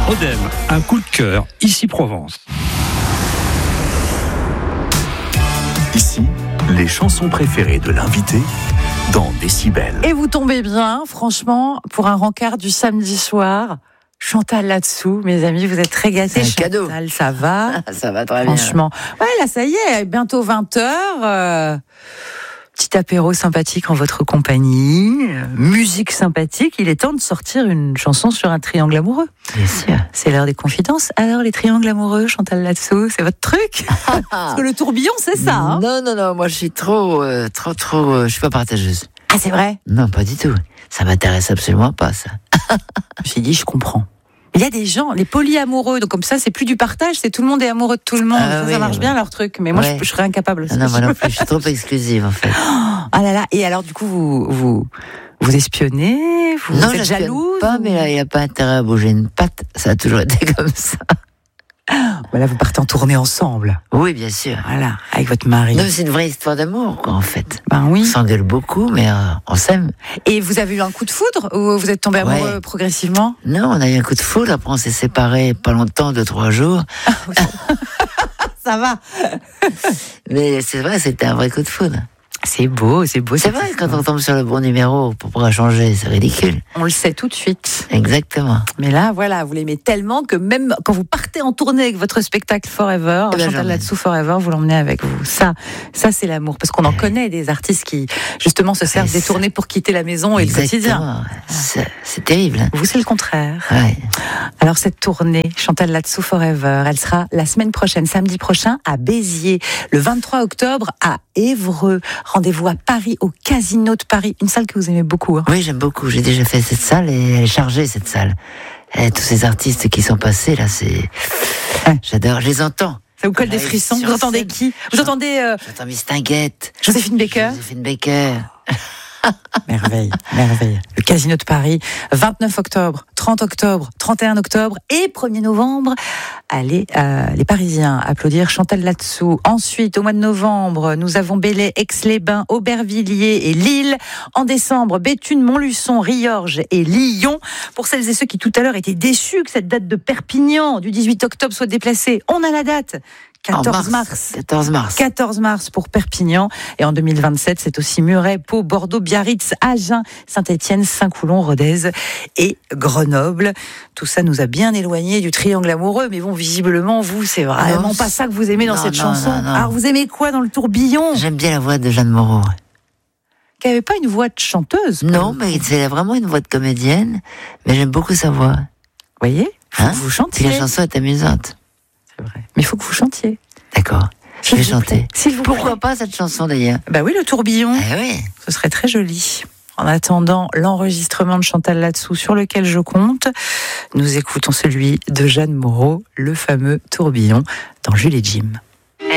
Odem, un coup de cœur, ici Provence. Ici, les chansons préférées de l'invité dans Décibel. Et vous tombez bien, franchement, pour un rencard du samedi soir. Chantal là-dessous, mes amis, vous êtes très gâtés. C'est un cadeau. Chantal, ça va? Ça va très bien. Franchement. Ouais, là, ça y est, bientôt 20h. Petit apéro sympathique en votre compagnie. Musique sympathique. Il est temps de sortir une chanson sur un triangle amoureux. Bien sûr. C'est l'heure des confidences. Alors, les triangles amoureux, Chantal là-dessous, c'est votre truc? Parce que le tourbillon, c'est ça, hein? Non, moi je suis trop, je suis pas partageuse. Ah, c'est vrai? Non, pas du tout. Ça m'intéresse absolument pas, ça. Je me suis dit, je comprends. Il y a des gens, les polyamoureux, donc comme ça, c'est plus du partage, c'est tout le monde est amoureux de tout le monde. Ça marche bien leur truc, mais moi, je serais incapable. Non, moi non plus, je suis trop exclusive, en fait. Ah là là, et alors, du coup, vous espionnez, vous êtes jalouse? Pas, mais là, il n'y a pas intérêt à bouger une patte. Ça a toujours été comme ça. Voilà, vous partez en tournée ensemble. Oui, bien sûr. Voilà, avec votre mari. Non, c'est une vraie histoire d'amour, quoi, en fait. Ben oui. On s'engueule beaucoup, mais on s'aime. Et vous avez eu un coup de foudre ou vous êtes tombé amoureux progressivement? Non, on a eu un coup de foudre. Après, on s'est séparés pas longtemps, 2-3 jours. Ça va. Mais c'est vrai, c'était un vrai coup de foudre. C'est beau. C'est vrai, quand on tombe sur le bon numéro pour pouvoir changer, c'est ridicule. On le sait tout de suite. Exactement. Mais là, voilà, vous l'aimez tellement que même quand vous partez en tournée avec votre spectacle Forever, Chantal là-dessous Forever, vous l'emmenez avec vous. Ça c'est l'amour. Parce qu'on en connaît des artistes qui, justement, se servent des tournées pour quitter la maison et le quotidien. C'est terrible. Hein. Vous, c'est le contraire. Ouais. Alors, cette tournée, Chantal là-dessous Forever, elle sera la semaine prochaine, samedi prochain, à Béziers. Le 23 octobre, à Évreux. Rendez-vous à Paris, au Casino de Paris. Une salle que vous aimez beaucoup. Hein. Oui, j'aime beaucoup. J'ai déjà fait cette salle et elle est chargée, cette salle. Et tous ces artistes qui sont passés, là, c'est... J'adore, je les entends. Ça vous colle des frissons. Vous entendez qui? Vous entendez... J'entends Miss Tinguette. Joséphine Baker. Merveille. Le Casino de Paris, 29 octobre, 30 octobre, 31 octobre et 1er novembre. Allez, les Parisiens, applaudir Chantal là-dessous. Ensuite, au mois de novembre, nous avons Belley, Aix-les-Bains, Aubervilliers et Lille. En décembre, Béthune, Montluçon, Riorges et Lyon. Pour celles et ceux qui tout à l'heure étaient déçus que cette date de Perpignan du 18 octobre soit déplacée, on a la date. 14 mars pour Perpignan. Et en 2027, c'est aussi Muret, Pau, Bordeaux, Biarritz, Agen, Saint-Étienne, Saint-Coulon, Rodez et Grenoble. Tout ça nous a bien éloignés du triangle amoureux. Mais bon, visiblement, vous, c'est vraiment pas ça que vous aimez dans cette chanson. Non. Alors, vous aimez quoi dans le tourbillon? J'aime bien la voix de Jeanne Moreau. Qui n'avait pas une voix de chanteuse? Non, mais c'est vraiment une voix de comédienne. Mais j'aime beaucoup sa voix. Vous voyez? Vous chantiez. La chanson est amusante. C'est vrai. Mais il faut que vous chantiez. D'accord. Je vais chanter. Pourquoi pas cette chanson d'ailleurs? Bah oui, le tourbillon. Oui. Ce serait très joli. En attendant l'enregistrement de Chantal là-dessous sur lequel je compte, nous écoutons celui de Jeanne Moreau, le fameux tourbillon dans Jules et Jim.